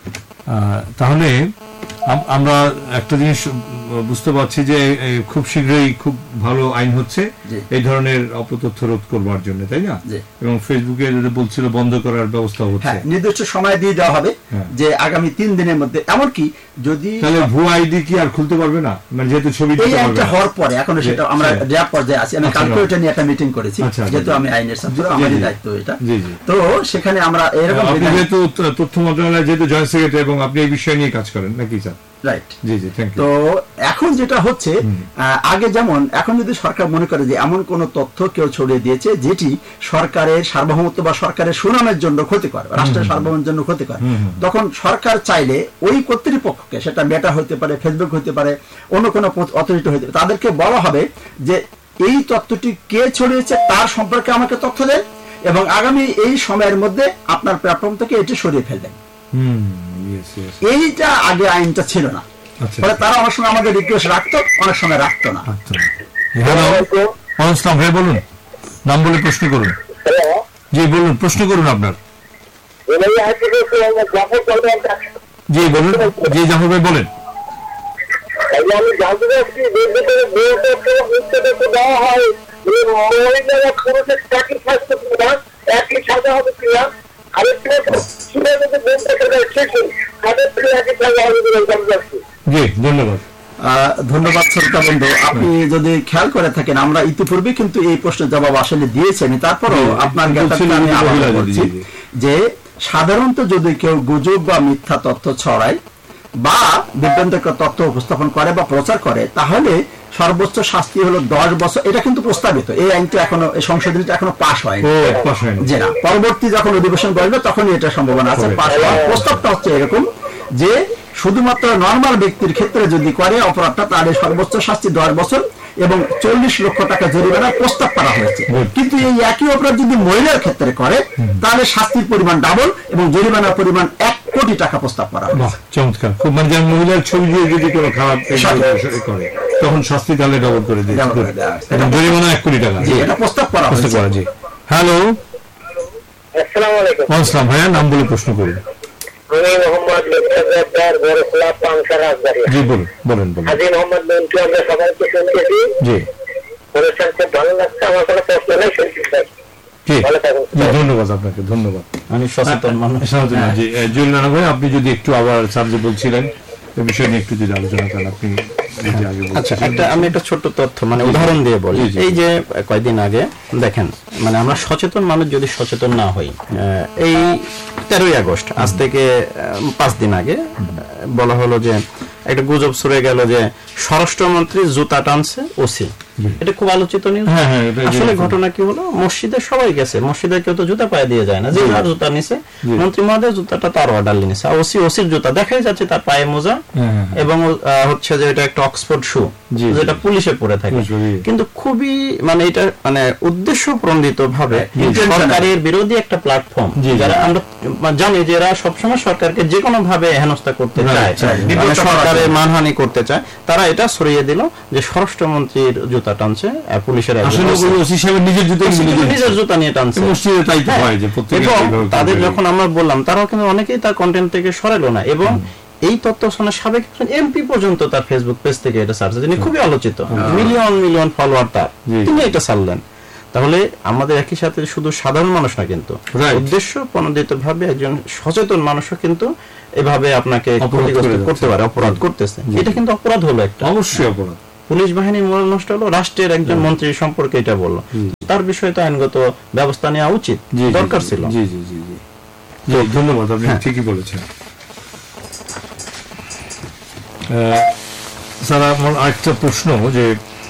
তাহলে আমরা একটা জিনিস বুঝতে পারছি যে খুব শীঘ্রই খুব ভালো আইন হচ্ছে এই ধরনের অপতথ্য রোধ করবার জন্য, তাই না? এবং ফেসবুকে বলছিল বন্ধ করার ব্যবস্থা হচ্ছে, নির্দিষ্ট সময় দিয়ে দেওয়া হবে যে আগামী তিন দিনের মধ্যে। এমনকি যদি তাহলে ভুয়া আইডি কি আর খুলতে পারবে না, মানে যেহেতু ছবি দিতে পারবে না হওয়ার পরে, এখন সেটা আমরা ড্রাফট পর্যায়ে আছি। আমি কালকে এটা নিয়ে একটা মিটিং করেছি, যেহেতু আমি আইনের ছাত্র, আমারই দায়িত্ব এটা। তো সেখানে আমরা এরকম, যেহেতু তথ্য মন্ত্রণালয় যেহেতু জয়েন্ট সেক্রেটারি এবং আপনি এই বিষয় নিয়ে কাজ করেন নাকি sir? Right, G G thank you. তো এখন যেটা হচ্ছে, আগে যেমন, এখন যদি সরকার মনে করে যে এমন কোন তথ্য কেউ ছড়িয়ে দিয়েছে যেটি সরকারের সার্বভৌমত্ব বা সরকারের সুনামের জন্য ক্ষতিকর, রাষ্ট্রের সার্বভৌমের জন্য ক্ষতিকর, তখন সরকার চাইলে ওই কর্তৃপক্ষকে, সেটা মেটা হতে পারে, ফেসবুক হতে পারে, অন্য কোনো অথরিটি হতে পারে, তাদেরকে বলা হবে যে এই তথ্যটি কে ছড়িয়েছে তার সম্পর্কে আমাকে তথ্য দেন এবং আগামী এই সময়ের মধ্যে আপনার প্ল্যাটফর্ম থেকে এটি সরিয়ে ফেলবেন। এইটা আগে আইনটা ছিল না, ফলে তারা অনেক সময় আমাদের রিকোয়েস্ট রাখতো, অনেক সময় রাখতো না। ভাই বলুন, নাম বলে প্রশ্ন করুন। জি বলুন, প্রশ্ন করুন আপনার। জি বলুন, জি জাফর ভাই বলেন। আমি জানতে চাচ্ছি দেওয়া হয় মহিলারা পুরুষের স্যাক্রিফাইস করতে না একই সাজা হবে কিনা, আরেকটি জি ধন্যবাদ। ধন্যবাদ শ্রোতা বন্ধু, আপনি যদি খেয়াল করে থাকেন আমরা ইতিপূর্বে কিন্তু এই প্রশ্নের জবাব আসলে দিয়েছি, আমি তারপরও আপনার আমি আবার বলছি যে সাধারণত যদি কেউ গুজব বা মিথ্যা তথ্য ছড়ায় বা বিভ্রান্তকর তথ্য উপস্থাপন করে বা প্রচার করে তাহলে সর্বোচ্চ শাস্তি হলো দশ বছর। এটা কিন্তু প্রস্তাবিত, এই আইনটা এখনো এই সংশোধনীটা এখনো পাশ হয়নি, যে না পরবর্তী যখন অধিবেশন করবে তখনই এটা সম্ভাবনা আছে পাশ হওয়ার। প্রস্তাবটা হচ্ছে এরকম যে শুধুমাত্র নর্মাল ব্যক্তির ক্ষেত্রে যদি করে অপরাধটা তাহলে সর্বোচ্চ শাস্তি দশ বছর এবং চল্লিশ লক্ষ টাকা জরিমানা প্রস্তাব করা হয়েছে। কিন্তু এই একই অপরাধ যদি মহিলার ক্ষেত্রে করে তাহলে শাস্তির পরিমাণ ডাবল এবং জরিমানার পরিমাণ এক কোটি টাকা প্রস্তাব করা হয়েছে। চমৎকার, খুব মানে মহিলার ছবি দিয়ে যদি কোনো খারাপ করে তখন শাস্তি তাহলে ডাবল করে দিয়ে জরিমানা এক কোটি টাকা এটা প্রস্তাব করা হয়েছে। হ্যালো, আসসালামু আলাইকুম। আসসালাম ভাইয়া, নাম বলে প্রশ্ন করুন। আমি মোহাম্মদ জি বলুন বলেন বলুন। হাজী মোহাম্মদ মন্টু, আমরা সবাইকে শুনতেছি, জি অনুষ্ঠান খুব ভালো লাগছে, আমার কোনো প্রশ্ন নেই, শুনছি। ধন্যবাদ আপনাকে, ধন্যবাদ। আমি সচেতন মানুষ। জি জুয়েল রানা ভাই, আপনি যদি একটু আবার সাবজেক্ট বলছিলেন এই বিষয় নিয়ে একটু যদি আলোচনা করেন আপনি। আচ্ছা, একটা আমি একটা ছোট্ট তথ্য মানে উদাহরণ দিয়ে বলি। এই যে কয়েকদিন আগে দেখেন মানে আমরা সচেতন মানুষ যদি সচেতন না হই, এই তেরোই আগস্ট আজ থেকে পাঁচ দিন আগে বলা হলো যে একটা গুজব ছড়ে গেল যে স্বরাষ্ট্রমন্ত্রী জুতা টানছে ওসি, এটা খুব আলোচিত নিউজ। আসলে ঘটনা কি হলো, মসজিদে সবাই গেছে, মসজিদে কেউ তো জুতা পায়ে দিয়ে যায় না, যে যার জুতা নিছে মন্ত্রী মহোদয় জুতাটা তার অর্ডার নিছে, ওসি ওসির জুতা দেখাই যাচ্ছে তার পায়ে মোজা এবং হচ্ছে যে এটা একটা অক্সফোর্ড শু যেটা পুলিশে পরে থাকে। কিন্তু খুবই মানে এটা মানে উদ্দেশ্য প্রণোদিত ভাবে সরকারের বিরোধী একটা প্ল্যাটফর্ম, যারা আমরা জানি যে এরা সবসময় সরকারকে যে কোনো ভাবে হেনস্থা করতে চায়, সরকারের মানহানি করতে চায়, তারা এটা ছড়িয়ে দিল যে স্বরাষ্ট্রমন্ত্রীর জুতা টানছে পুলিশের, নিজের জুতা নিয়ে টানছে। এবং তাদের যখন আমরা বললাম তারাও কিন্তু অনেকেই তার কন্টেন্ট থেকে সরালো না এবং এই তথ্য শোনা সাবেক এমপি পর্যন্ত তার ফেসবুক পেজ থেকে এটা ছাড়ছে, যিনি খুবই আলোচিত, মিলিয়ন মিলিয়ন ফলোয়ার তার, তিনি এটা ছাড়লেন। তাহলে আমাদের একই সাথে শুধু সাধারণ মানুষ না, কিন্তু উদ্দেশ্য প্রণোদিত ভাবে একজন সচেতন মানুষও কিন্তু এভাবে আপনাকে ক্ষতিগ্রস্ত করতে পারে, অপরাধ করতেছে। এটা কিন্তু অপরাধ হলো একটা, অবশ্যই অপরাধ। পুলিশ বাহিনীর মোরাল নষ্ট হলো, রাষ্ট্রের একজন মন্ত্রী সম্পর্কে এটা বললো, তার বিষয়ে তো আইনগত ব্যবস্থা নেওয়া উচিত, দরকার ছিল। জি জি জি জি ধন্যবাদ, আপনি ঠিকই বলেছেন। স্যার আমার আরেকটা প্রশ্ন, যে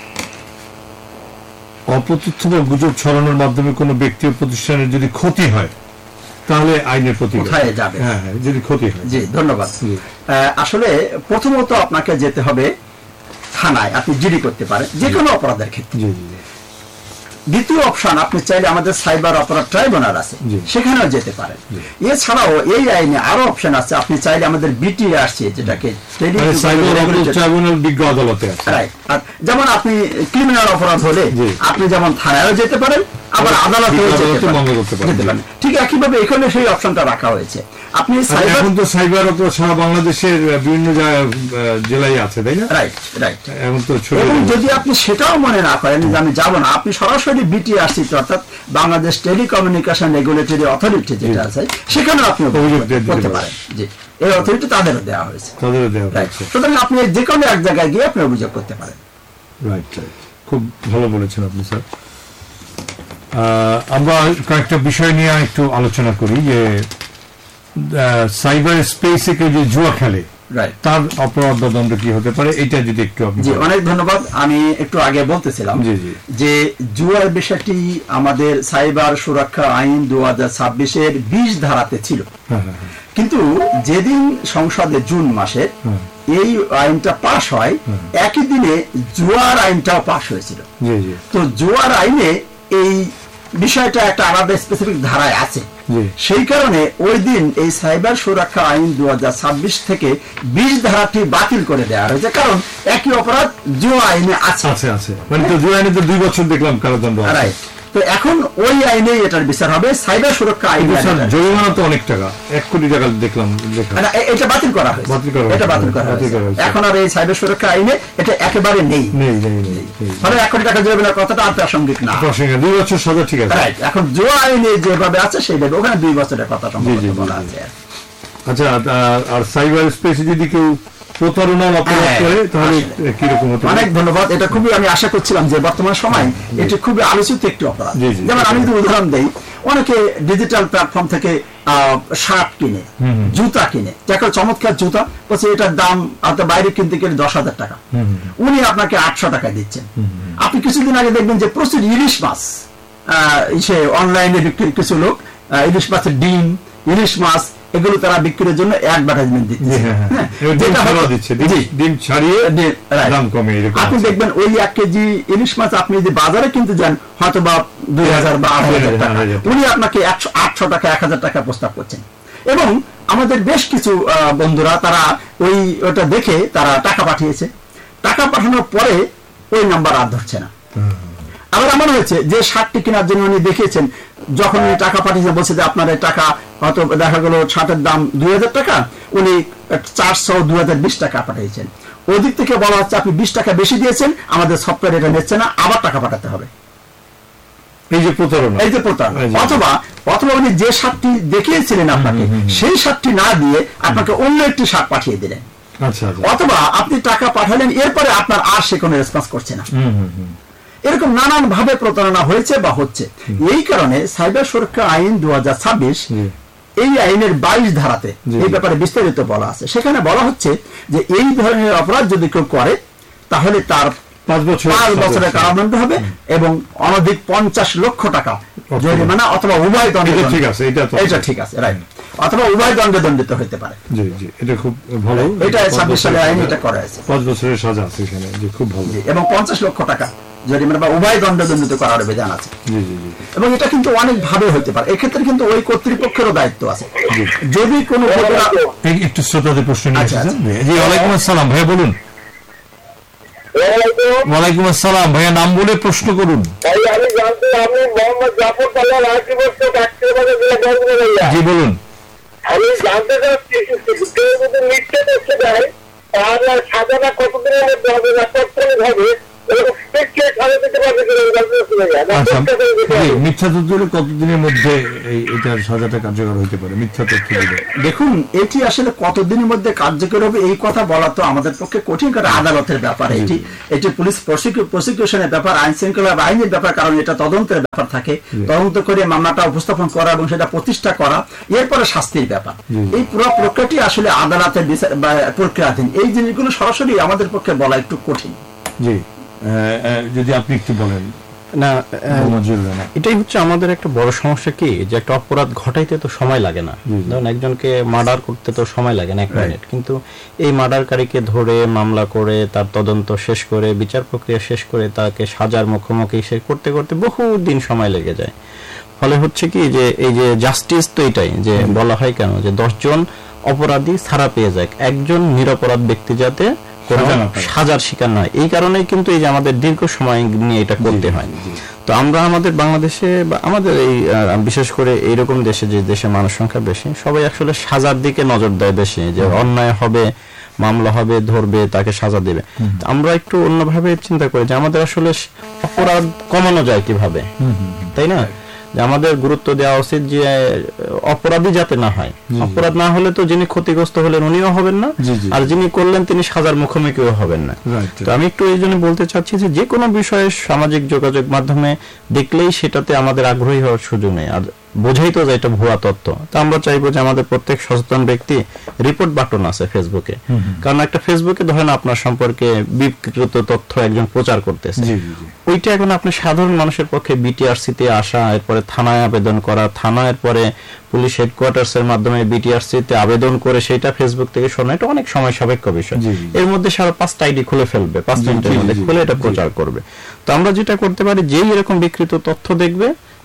অপতথ্য বা গুজব ছড়ানোর মাধ্যমে কোনো ব্যক্তি ও প্রতিষ্ঠানের যদি ক্ষতি হয় তাহলে আইনের প্রতি কোথায় যাবে? হ্যাঁ হ্যাঁ যদি ক্ষতি হয়। জি ধন্যবাদ। আসলে প্রথমত আপনাকে যেতে হবে থানায়, আপনি জিডি করতে পারেন যে কোনো অপরাধের ক্ষেত্রে। দ্বিতীয় অপশন, আপনি চাইলে আমাদের সাইবার অপরাধ ট্রাইব্যুনাল আছে, সেখানেও যেতে পারেন। এছাড়াও এই আইনে আরো অপশন আছে, আপনি চাইলে আমাদের বিটি আসছে যেটাকে ট্রাইব্যুনাল বিজ্ঞ আদালতে, যেমন আপনি ক্রিমিনাল অপরাধ হলে আপনি যেমন থানায়ও যেতে পারেন আবার আদালতেও যেতে পারেন। ঠিক একইভাবে এখানে সেই অপশনটা রাখা হয়েছে। আপনি এখন তো সাইবার অপরাধ সারা বাংলাদেশের বিভিন্ন জেলায় আছে, তাই না? Right right. এখন তো এবং যদি আপনি সেটাও মনে না করেন যে আমি যাবো না, আপনি সরাসরি বিটিআরসি অর্থাৎ বাংলাদেশ টেলিকমিউনিকেশন রেগুলেটরি অথরিটি যেটা আছে সেখানেও আপনি অভিযোগ করতে পারেন। জি, এই অথরিটি তাদেরও দেওয়া হয়েছে, তাদেরও দেওয়া হয়েছে। সুতরাং আপনি যে কোনো এক জায়গায় গিয়ে আপনি অভিযোগ করতে পারেন। রাইট রাইট, খুব ভালো বলেছেন আপনি স্যার। আমরা কয়েকটা বিষয় নিয়ে একটু আলোচনা করি, যে সাইবার স্পেসে কেউ যে জুয়া খেলে তার অপরাধ বা দণ্ড কি হতে পারে, এটা যদি একটু আপনি। জি অনেক ধন্যবাদ। আমি একটু আগে বলতেছিলাম যে জুয়ার বিষয়টি আমাদের সাইবার সুরক্ষা আইন দু হাজার ছাব্বিশের বিশ ধারাতে ছিল, কিন্তু যেদিন সংসদে জুন মাসে এই আইনটা পাশ হয় একই দিনে জুয়ার আইনটাও পাশ হয়েছিল। তো জুয়ার আইনে এই বিষয়টা একটা আলাদা স্পেসিফিক ধারায় আছে, সেই কারণে ওই দিন এই সাইবার সুরক্ষা আইন দু হাজার ছাব্বিশ থেকে বিশ ধারাটি বাতিল করে দেওয়া হয়েছে, কারণ একই অপরাধ জুয়া আইনে আছে। মানে তো জুয়া আইনে তো দুই বছর দেখলাম কারাদণ্ড। তো এখন ওই আইনে এটার বিচার হবে, সাইবার সুরক্ষা আইনে। জরিমানা তো অনেক টাকা, এক কোটি টাকা দেখলাম, এটা বাতিল করা হয়েছে, এটা বাতিল করা হয়েছে। এখন আর এই সাইবার সুরক্ষা আইনে এটা একেবারে নেই, ফলে এক কোটি টাকা জরিমানার কথাটা আর প্রাসঙ্গিক না। দুই বছর সাজা, ঠিক আছে। এখন যে আইনে যেভাবে আছে সেইভাবে ওখানে দুই বছরের কথা বলা আছে। আচ্ছা, আর সাইবার স্পেসে যদি কেউ প্রতারণার অপরাধ করে তাহলে কিরকম হতে? অনেক ধন্যবাদ। এটা খুবই আমি আশা করছিলাম যে বর্তমান সময় এটি খুবই আলোচিত একটি অপরাধ। যেমন আমি যদি উদাহরণ দেই, অনেকে ডিজিটাল প্ল্যাটফর্ম থেকে শার্ট কিনে, জুতা কিনে, একটা চমৎকার জুতা, বলছে এটার দাম আপনার বাইরে কিনতে গেলে দশ হাজার টাকা, উনি আপনাকে আটশো টাকায় দিচ্ছেন। আপনি কিছুদিন আগে দেখবেন যে প্রচুর ইলিশ মাছ সে অনলাইনে বিক্রি, কিছু লোক ইলিশ মাছের ডিম, ইলিশ মাছ এগুলো তারা বিক্রির জন্য অ্যাডভার্টাইজমেন্ট দিচ্ছে। আপনি দেখবেন ওই এক কেজি ইলিশ মাছ আপনি যদি বাজারে কিনতে যান হয়তো বা দুই হাজার বা আড়াই হাজার টাকা, উনি আপনাকে একশো আটশো টাকা এক হাজার টাকা প্রস্তাব করছেন। এবং আমাদের বেশ কিছু বন্ধুরা তারা ওই ওটা দেখে তারা টাকা পাঠিয়েছে, টাকা পাঠানোর পরে ওই নাম্বার আর ধরছে না। আবার এমন হয়েছে যে শার্টটি কেনার জন্য উনি দেখিয়েছেন, যখন উনি টাকা পাঠিয়েছে বলছে যে আপনার টাকা হয়তো দেখা গেল শার্টের দাম দুই হাজার টাকা, উনি চারশো দুই হাজার বিশ টাকা পাঠিয়েছেন। ওই দিক থেকে বলা হচ্ছে আপনি বিশ টাকা বেশি দিয়েছেন, আমাদের সফটওয়্যার এটা নিচ্ছে না, আবার টাকা পাঠাতে হবে। এই যে প্রতারণা, এই যে প্রতারণা। অথবা অথবা উনি যে শার্টটি দেখিয়েছিলেন আপনাকে সেই শার্টটি না দিয়ে আপনাকে অন্য একটি শার্ট পাঠিয়ে দিলেন। অথবা আপনি টাকা পাঠালেন, এরপরে আপনার আর সে কোনো রেসপন্স করছে না। এরকম নানান ভাবে প্রতারণা হয়েছে বা হচ্ছে। এই কারণে সাইবার সুরক্ষা আইন দু হাজার ছাব্বিশ এই আইনের বাইশ ধারাতে এই ব্যাপারে বিস্তারিত বলা আছে। সেখানে বলা হচ্ছে যে এই ধরনের অপরাধ যদি কেউ করে তাহলে তার পাঁচ বছর পাঁচ বছরের কারাদণ্ড হবে এবং অনধিক পঞ্চাশ লক্ষ টাকা জরিমানা অথবা উভয় দণ্ডে। ঠিক আছে, এটা এটা ঠিক আছে, রাইট। অথবা উভয় দণ্ডে দণ্ডিত হতে পারে। জি জি, এটা খুব ভালো। এটা ছাব্বিশ সালে আইন এটা করা হয়েছে, পাঁচ বছরের সাজা আছে এখানে, যে খুব ভালো। এবং পঞ্চাশ লক্ষ টাকা জরিমানা বা উভয় দণ্ডে দণ্ডিত করার বিধান আছে। এবং এটা কিন্তু অনেক ভাবে হতে পারে। এক্ষেত্রে কিন্তু ওই কর্তৃপক্ষেরও দায়িত্ব আছে। যদি কোনো একটু শ্রোতাদের প্রশ্ন নিয়ে এসেছেন। জি, ওয়ালাইকুম আসসালাম ভাইয়া, বলুন। ওয়ালাইকুম আসসালাম ভাইয়া, নাম বলে প্রশ্ন করুন। আমি জানতে আমি মোহাম্মদ জাফর পাল্লা রাজীবস্ত ডাক্তারবাজার জেলা বরগুনা ভাইয়া। জি বলুন। আমি জানতে চাচ্ছি কেউ যদি মিথ্যে তথ্য দেয় তাহলে সাজাটা কতদিনের মধ্যে হবে না তৎক্ষণিক হবে? মিথ্যা তথ্য হলে কতদিনের মধ্যে এটার সাজাটা কার্যকর হতে পারে? মিথ্যা তথ্য দিলে দেখুন, এটি আসলে কতদিনের মধ্যে কার্যকর হবে এই কথা বলা তো আমাদের পক্ষে কঠিন, কারণ আদালতের ব্যাপার এটি, এটি পুলিশ প্রসিকিউশনের ব্যাপার, আইন শৃঙ্খলা আইনের ব্যাপার, কারণ এটা তদন্তের ব্যাপার থাকে। তদন্ত করে মামলাটা উপস্থাপন করা এবং সেটা প্রতিষ্ঠা করা, এরপরে শাস্তির ব্যাপার। এই পুরো প্রক্রিয়াটি আসলে আদালতের প্রক্রিয়াধীন। এই জিনিসগুলো সরাসরি আমাদের পক্ষে বলা একটু কঠিন। জি, যদি আপনি একটু বলেন। না, এটাই হচ্ছে আমাদের একটা বড় সমস্যা, কি যে একটা অপরাধ ঘটাইতে তো সময় লাগে না। ধরুন একজনকে মার্ডার করতে তো সময় লাগে না এক মিনিট, কিন্তু এই মার্ডারকারীকে ধরে মামলা করে তার তদন্ত শেষ করে বিচার প্রক্রিয়া শেষ করে তাকে সাজার মুখোমুখি শেষ করতে করতে বহু দিন সময় লেগে যায়। ফলে হচ্ছে কি যে এই যে জাস্টিস তো এটাই যে বলা হয় কেন যে দশজন অপরাধী ছাড়া পেয়ে যায়, একজন নিরপরাধ ব্যক্তি যাতে সাজার শিকার নয়। এই কারণেই কিন্তু এই যে আমাদের দীর্ঘ সময় নিয়ে এটা করতে হয়। তো আমরা আমাদের বাংলাদেশে বা আমাদের এই বিশেষ করে এইরকম দেশে যে দেশে মানুষ সংখ্যা বেশি, সবাই আসলে সাজার দিকে নজর দেয় বেশি, যে অন্যায় হবে মামলা হবে ধরবে তাকে সাজা দেবে। আমরা একটু অন্যভাবে চিন্তা করি যে আমাদের আসলে অপরাধ কমানো যায় কিভাবে, তাই না? যে আমাদের গুরুত্ব দেওয়া উচিত যে অপরাধী যাতে না হয়। অপরাধ না হলে তো যিনি ক্ষতিগ্রস্ত হলেন উনিও হবেন না, আর যিনি করলেন তিনি সাজার মুখোমুখিও হবেন না। তো আমি একটু এই জন্য বলতে চাচ্ছি যে যে কোনো বিষয়ে সামাজিক যোগাযোগ মাধ্যমে দেখলেই সেটাতে আমাদের আগ্রহী হওয়ার সুযোগ নেই, আর বোঝাই তো যে এটা ভুয়া তথ্য। তা আমরা চাইবো যে আমাদের প্রত্যেক সচেতন ব্যক্তি, রিপোর্ট বাটন আছে ফেসবুকে, কারণ একটা ফেসবুকে ধরেন আপনার সম্পর্কে বিকৃত তথ্য একজন প্রচার করতেছে, ওইটা এখন আপনি সাধারণ মানুষের পক্ষে বিটিআরসি তে আসা, এরপরে থানায় আবেদন করা, থানার পরে পুলিশ হেডকোয়ার্টার্স এর মাধ্যমে বিটিআরসি তে আবেদন করে সেটা ফেসবুক থেকে শোনা, এটা অনেক সময় সাপেক্ষ বিষয়। এর মধ্যে সারা পাঁচটা আইডি খুলে ফেলবে, পাঁচ মিনিটের মধ্যে খুলে এটা প্রচার করবে। তো আমরা যেটা করতে পারি, যেই এরকম বিকৃত তথ্য দেখবে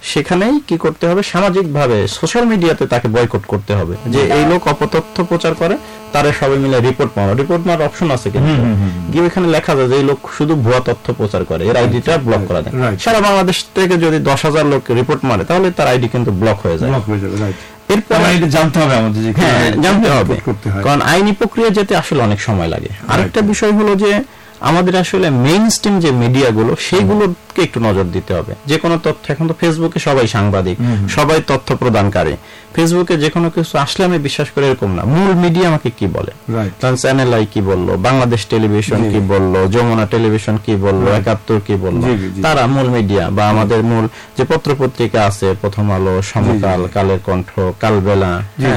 সেখানেই কি করতে হবে, সামাজিক ভাবে সোশ্যাল মিডিয়াতে তাকে বয়কট করতে হবে, যে এই লোক অপতথ্য প্রচার করে, তারা সবাই মিলে রিপোর্ট মারো। রিপোর্ট মারার অপশন আছে কিন্তু, গিয়ে এখানে লেখা যায় যে এই লোক শুধু ভুয়া তথ্য প্রচার করে, এর আইডিটা ব্লক করা দেয়। সারা বাংলাদেশ থেকে যদি দশ হাজার লোক রিপোর্ট মারে তাহলে তার আইডি কিন্তু ব্লক হয়ে যায়। এরপর জানতে হবে আমাদের, হ্যাঁ জানতে হবে, কারণ আইনি প্রক্রিয়া যেতে আসলে অনেক সময় লাগে। আরেকটা বিষয় হলো যে আমাদের আসলে মেইন স্ট্রিম যে মিডিয়াগুলো সেইগুলোকে একটু নজর দিতে হবে। যে কোনো তথ্য, এখন তো ফেসবুকে সবাই সাংবাদিক, সবাই তথ্য প্রদানকারী, ফেসবুকে যে কোনো কিছু আসলে আমি বিশ্বাস করি এরকম না। মূল মিডিয়া আমাকে কি বলে, চ্যানেল আই কি বললো, বাংলাদেশ টেলিভিশন কি বললো, যমুনা টেলিভিশন কি বললো, একাত্তর কি বললো, তারা মূল মিডিয়া। বা আমাদের মূল যে পত্র পত্রিকা আছে, প্রথম আলো, সমকাল, কালের কণ্ঠ, কালবেলা,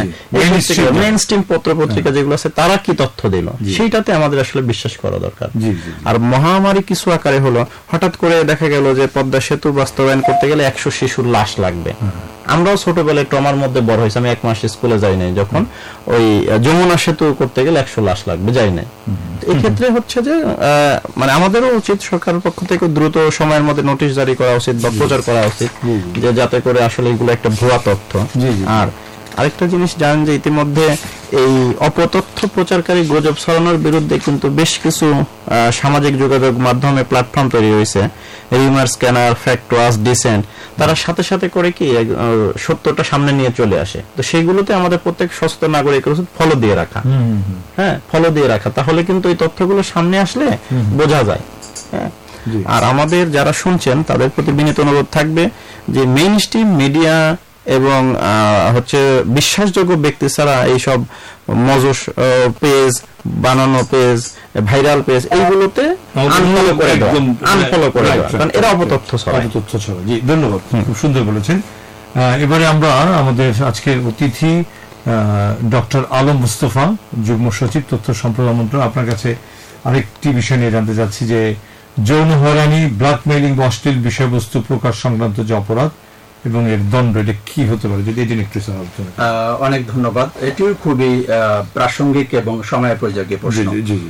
মেইন স্ট্রিম পত্র পত্রিকা যেগুলো আছে তারা কি তথ্য দিল সেইটাতে আমাদের আসলে বিশ্বাস করা দরকার। আর মহামারী কিছু আকারে হলো, হঠাৎ করে দেখা গেল যে পদ্মা সেতু বাস্তবায়ন করতে গেলে একশো শিশুর লাশ লাগবে। আমরাও ছোটবেলায় ট্রমার মধ্যে বড় হয়েছে, আমি এক মাস স্কুলে যাই নাই, যখন ওই যমুনা সেতু করতে গেলে একশো লাশ লাগবে, যাই নাই। এই ক্ষেত্রে হচ্ছে যে মানে আমাদেরও উচিত সরকারের পক্ষ থেকে দ্রুত সময়ের মধ্যে নোটিশ জারি করা উচিত বা প্রচার করা উচিত, যে যাতে করে আসলে এগুলো একটা ভুয়া তথ্য। আর আরেকটা জিনিস জানেন যে ইতিমধ্যে এই অপতথ্য প্রচারকারী গুজব ছড়ানোর বিরুদ্ধে কিন্তু বেশ কিছু সামাজিক যোগাযোগ মাধ্যমে প্ল্যাটফর্ম তৈরি হয়েছে, rumour scanner, fact watch, dissent. তারা সাথে সাথে করে কি সত্যটা সামনে নিয়ে চলে আসে। তো সেইগুলোতে আমাদের প্রত্যেক সচেতন নাগরিকের উচিত ফলো দিয়ে রাখা, হ্যাঁ ফলো দিয়ে রাখা, তাহলে কিন্তু এই তথ্যগুলো সামনে আসলে বোঝা যায়। হ্যাঁ, আর আমাদের যারা শুনছেন তাদের প্রতি বিনীত অনুরোধ থাকবে যে মেইন স্ট্রিম মিডিয়া এবং হচ্ছে বিশ্বাসযোগ্য ব্যক্তি ছাড়া এইসব মজুস পেজ, বানানো পেজ, ভাইরাল পেজ, এইগুলোতে আনফলো করে দেওয়া, আনফলো করে দেওয়া, কারণ এরা অপতথ্য ছড়ায়। জি, ধন্যবাদ, খুব সুন্দর বলেছেন। এবারে আমরা আমাদের আজকের অতিথি ডক্টর আলম মুস্তফা, যুগ্ম সচিব, তথ্য সম্প্রদায় মন্ত্রণালয়, আপনার কাছে আরেকটি বিষয় নিয়ে জানতে চাচ্ছি যে যৌন হয়রানি, ব্ল্যাকমেইলিং বা অশ্লীল বিষয়বস্তু প্রকাশ সংক্রান্ত যে অপরাধ এবং এর দণ্ড, এটা কি হতে পারে, যদি এটি একটু আলোচনা। অনেক ধন্যবাদ, এটিও খুবই প্রাসঙ্গিক এবং সময়োপযোগী প্রশ্ন।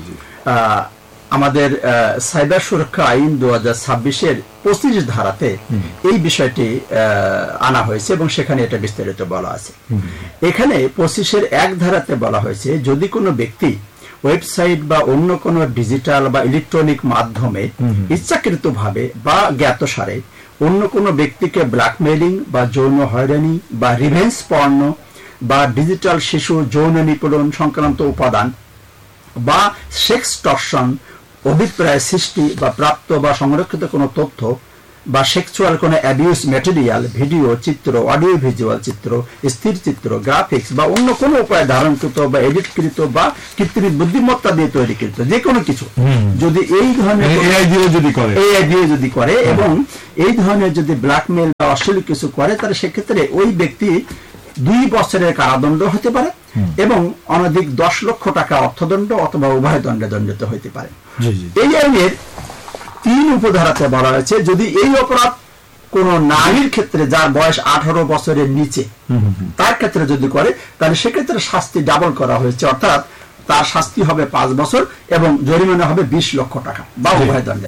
আমাদের সাইবার সুরক্ষা আইন দু হাজার ছাব্বিশের পঁচিশ ধারাতে এই বিষয়টি আনা হয়েছে এবং সেখানে এটা বিস্তারিত বলা আছে। এখানে পঁচিশের এক ধারাতে বলা হয়েছে, যদি কোনো ব্যক্তি ওয়েবসাইট বা অন্য কোনো ডিজিটাল বা ইলেকট্রনিক মাধ্যমে ইচ্ছাকৃতভাবে বা জ্ঞাতসারে অন্য কোনো ব্যক্তিকে ব্ল্যাকমেইলিং বা যৌন হয়রানি বা রিভেঞ্জ পর্ন বা ডিজিটাল শিশু যৌন নিপীড়ন সংক্রান্ত উপাদান বা সেক্সটর্শন অভিপ্রায় সৃষ্টি বা প্রাপ্ত বা সংরক্ষিত কোনো তথ্য বা সেক্সুয়াল কোনো অ্যাবিউজ ম্যাটেরিয়াল, ভিডিও, চিত্র, অডিও ভিজুয়াল চিত্র, স্থির চিত্র, গ্রাফিক্স বা অন্য কোনো উপায়ে ধারণকৃত বা এডিটকৃত বা কৃত্রিম বুদ্ধিমত্তা দিয়ে তৈরিকৃত যে কোনো কিছু যদি এই ধরনের এআই দিয়ে যদি করে এআই দিয়ে যদি করে এবং এই ধরনের যদি ব্ল্যাকমেইল বা অশ্লীল কিছু করে, তাহলে সেক্ষেত্রে ওই ব্যক্তি দুই বছরের কারাদণ্ড হতে পারে এবং অনধিক দশ লক্ষ টাকা অর্থদণ্ড অথবা উভয় দণ্ডে দণ্ডিত হইতে পারে। এই আইনের তিন উপধারাতে বলা হয়েছে, যদি এই অপরাধ কোন নারীর ক্ষেত্রে যার বয়স আঠারো বছরের নিচে, তার ক্ষেত্রে যদি করে, তাহলে সেক্ষেত্রে শাস্তি ডাবল করা হয়েছে, অর্থাৎ তার শাস্তি হবে পাঁচ বছর এবং জরিমানা হবে বিশ লক্ষ টাকা বা উভয় দণ্ডে।